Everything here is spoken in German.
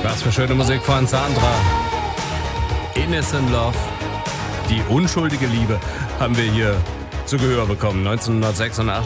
Was für schöne Musik von Sandra. Innocent Love. Die unschuldige Liebe haben wir hier zu Gehör bekommen. 1986.